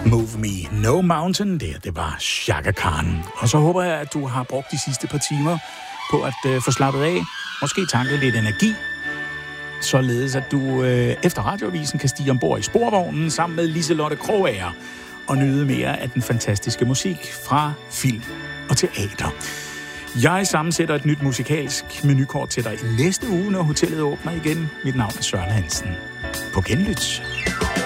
Move Me No Mountain, det var Chaka Khan. Og så håber jeg, at du har brugt de sidste par timer på at få slappet af, måske tanket lidt energi, således at du efter radioavisen kan stige ombord i sporvognen sammen med Liselotte Krogager og nyde mere af den fantastiske musik fra film og teater. Jeg sammensætter et nyt musikalsk menukort til dig i næste uge, når hotellet åbner igen. Mit navn er Søren Hansen. På genlyt.